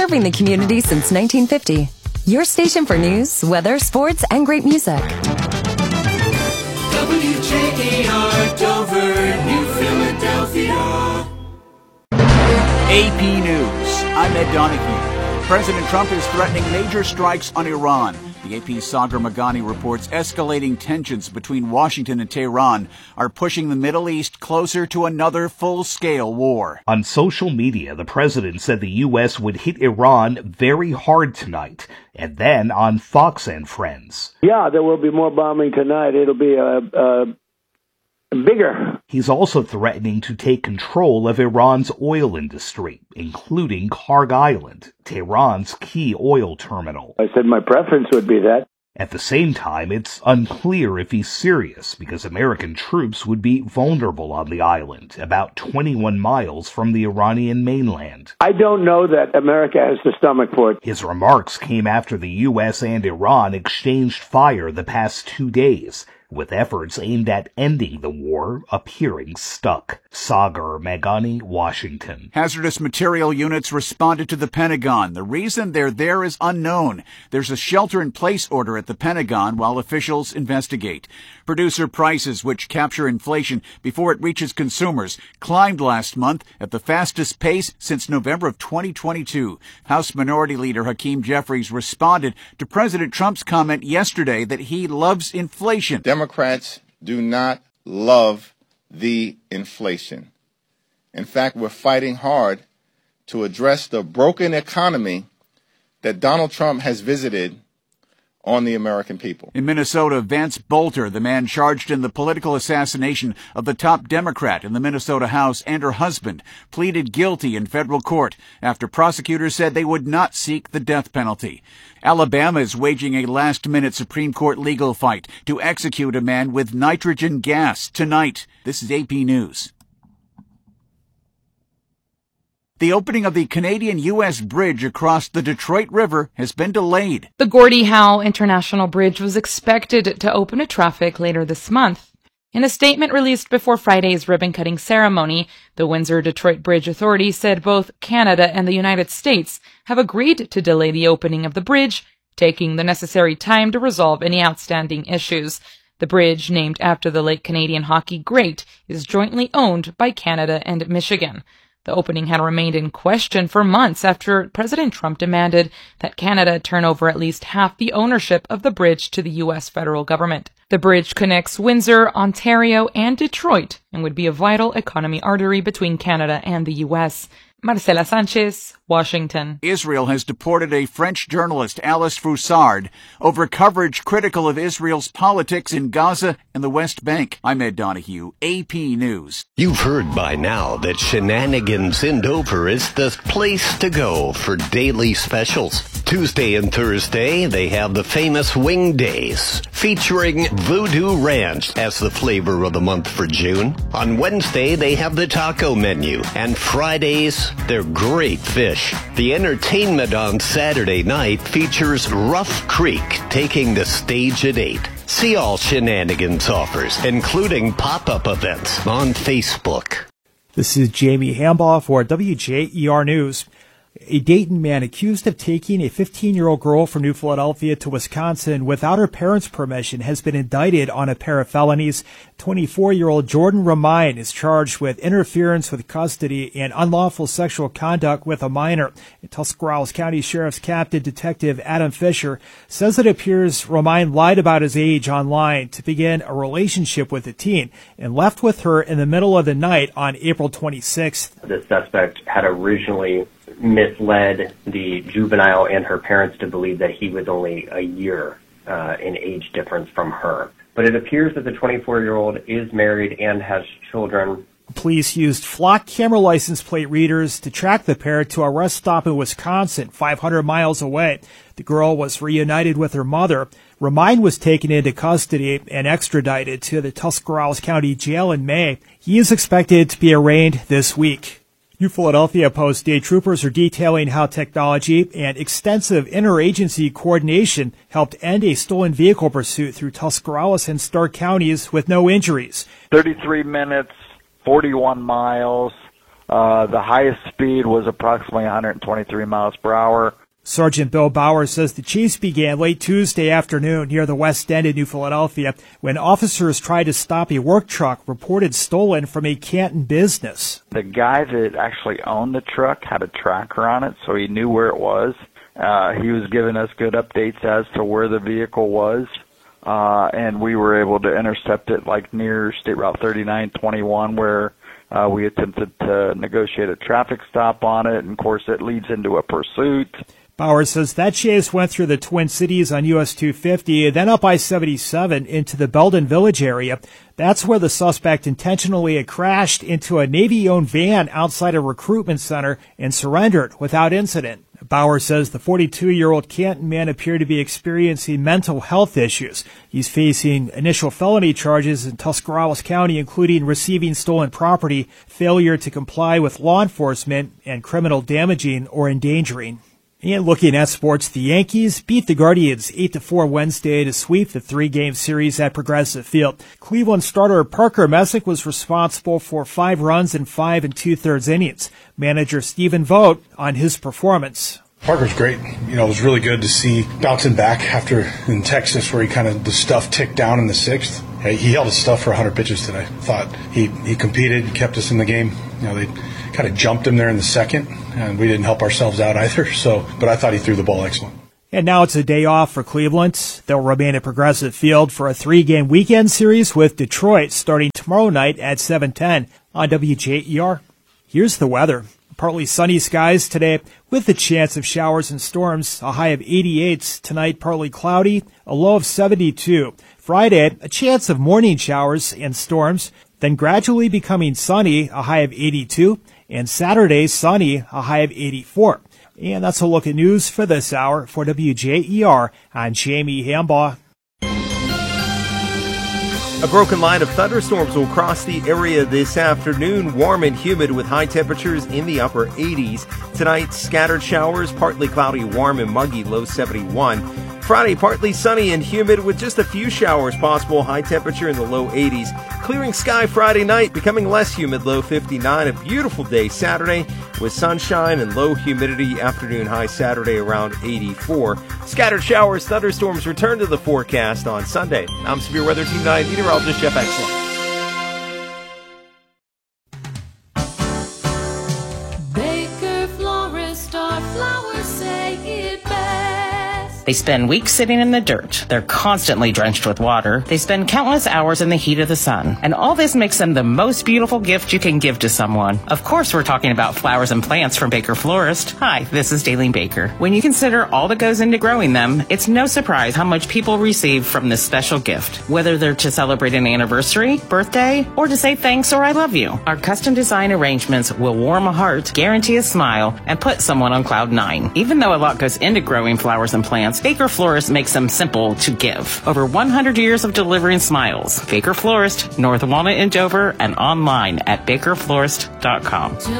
serving the community since 1950. Your station for news, weather, sports, and great music. WJAR Dover, New Philadelphia. AP News. I'm Ed Donahue. President Trump is threatening major strikes on Iran. The AP's Sagar Meghani reports escalating tensions between Washington and Tehran are pushing the Middle East closer to another full-scale war. On social media, the president said the U.S. would hit Iran very hard tonight. And then on Fox and Friends. Yeah, there will be more bombing tonight. It'll be bigger. He's also threatening to take control of Iran's oil industry, including Kharg Island, Tehran's key oil terminal. I said my preference would be that. At the same time, it's unclear if he's serious because American troops would be vulnerable on the island, about 21 miles from the Iranian mainland. I don't know that America has the stomach for it. His remarks came after the U.S. and Iran exchanged fire the past 2 days, with efforts aimed at ending the war appearing stuck. Sagar Meghani, Washington. Hazardous material units responded to the Pentagon. The reason they're there is unknown. There's a shelter-in-place order at the Pentagon while officials investigate. Producer prices, which capture inflation before it reaches consumers, climbed last month at the fastest pace since November of 2022. House Minority Leader Hakeem Jeffries responded to President Trump's comment yesterday that he loves inflation. Democrats do not love the inflation. In fact, we're fighting hard to address the broken economy that Donald Trump has visited on the American people. In Minnesota, Vance Bolter, the man charged in the political assassination of the top Democrat in the Minnesota House and her husband, pleaded guilty in federal court after prosecutors said they would not seek the death penalty. Alabama is waging a last-minute Supreme Court legal fight to execute a man with nitrogen gas tonight. This is AP News. The opening of the Canadian-U.S. bridge across the Detroit River has been delayed. The Gordie Howe International Bridge was expected to open to traffic later this month. In a statement released before Friday's ribbon-cutting ceremony, the Windsor-Detroit Bridge Authority said both Canada and the United States have agreed to delay the opening of the bridge, taking the necessary time to resolve any outstanding issues. The bridge, named after the late Canadian hockey great, is jointly owned by Canada and Michigan. The opening had remained in question for months after President Trump demanded that Canada turn over at least half the ownership of the bridge to the U.S. federal government. The bridge connects Windsor, Ontario, and Detroit and would be a vital economy artery between Canada and the U.S. Marcela Sanchez, Washington. Israel has deported a French journalist, Alice Froussard, over coverage critical of Israel's politics in Gaza and the West Bank. I'm Ed Donahue, AP News. You've heard by now that Shenanigans in Dover is the place to go for daily specials. Tuesday and Thursday, they have the famous Wing Days, featuring Voodoo Ranch as the flavor of the month for June. On Wednesday, they have the taco menu, and Fridays, they're great fish. The entertainment on Saturday night features Rough Creek taking the stage at 8. See all Shenanigans offers, including pop-up events on Facebook. This is Jamie Hambaugh for WJER News. A Dayton man accused of taking a 15-year-old girl from New Philadelphia to Wisconsin without her parents' permission has been indicted on a pair of felonies. 24-year-old Jordan Romine is charged with interference with custody and unlawful sexual conduct with a minor. Tuscarawas County Sheriff's Captain Detective Adam Fisher says it appears Romine lied about his age online to begin a relationship with the teen and left with her in the middle of the night on April 26th. The suspect had originally misled the juvenile and her parents to believe that he was only a year in age difference from her. But it appears that the 24-year-old is married and has children. Police used flock camera license plate readers to track the pair to a rest stop in Wisconsin, 500 miles away. The girl was reunited with her mother. Romine was taken into custody and extradited to the Tuscarawas County Jail in May. He is expected to be arraigned this week. New Philadelphia Post state troopers are detailing how technology and extensive interagency coordination helped end a stolen vehicle pursuit through Tuscarawas and Stark counties with no injuries. 33 minutes, 41 miles, The highest speed was approximately 123 miles per hour. Sergeant Bill Bauer says the chase began late Tuesday afternoon near the West End in New Philadelphia when officers tried to stop a work truck reported stolen from a Canton business. The guy that actually owned the truck had a tracker on it, so he knew where it was. He was giving us good updates as to where the vehicle was, and we were able to intercept it like near State Route 3921 where we attempted to negotiate a traffic stop on it, and of course it leads into a pursuit. Bauer says that chase went through the Twin Cities on US 250, then up I-77 into the Belden Village area. That's where the suspect intentionally had crashed into a Navy-owned van outside a recruitment center and surrendered without incident. Bauer says the 42-year-old Canton man appeared to be experiencing mental health issues. He's facing initial felony charges in Tuscarawas County, including receiving stolen property, failure to comply with law enforcement, and criminal damaging or endangering. And looking at sports, the Yankees beat the Guardians 8-4 Wednesday to sweep the 3-game series at Progressive Field. Cleveland starter Parker Messick was responsible for 5 runs in 5 2/3 innings. Manager Stephen Vogt on his performance. Parker's great. It was really good to see bouncing back after in Texas where the stuff ticked down in the 6th. He held his stuff for 100 pitches today. Thought he competed, kept us in the game. They kind of jumped him there in the 2nd, and we didn't help ourselves out either. But I thought he threw the ball excellent. And now it's a day off for Cleveland. They'll remain at Progressive Field for a 3-game weekend series with Detroit starting tomorrow night at 7:10 on WJER. Here's the weather. Partly sunny skies today with the chance of showers and storms. A high of 88. Tonight, partly cloudy, a low of 72. Friday, a chance of morning showers and storms, then gradually becoming sunny, a high of 82. And Saturday, sunny, a high of 84. And that's a look at news for this hour. For WJER, I'm Jamie Hambaugh. A broken line of thunderstorms will cross the area this afternoon. Warm and humid with high temperatures in the upper 80s. Tonight, scattered showers, partly cloudy, warm and muggy, low 71. Friday, partly sunny and humid with just a few showers possible, high temperature in the low 80s. Clearing sky Friday night, becoming less humid, low 59. A beautiful day Saturday with sunshine and low humidity, afternoon high Saturday around 84. Scattered showers, thunderstorms return to the forecast on Sunday. I'm Severe Weather Team 9 meteorologist Jeff Exler. They spend weeks sitting in the dirt. They're constantly drenched with water. They spend countless hours in the heat of the sun. And all this makes them the most beautiful gift you can give to someone. Of course, we're talking about flowers and plants from Baker Florist. Hi, this is Daleen Baker. When you consider all that goes into growing them, it's no surprise how much people receive from this special gift. Whether they're to celebrate an anniversary, birthday, or to say thanks or I love you. Our custom design arrangements will warm a heart, guarantee a smile, and put someone on cloud 9. Even though a lot goes into growing flowers and plants, Baker Florist makes them simple to give. Over 100 years of delivering smiles. Baker Florist, North Walnut in Dover, and online at bakerflorist.com.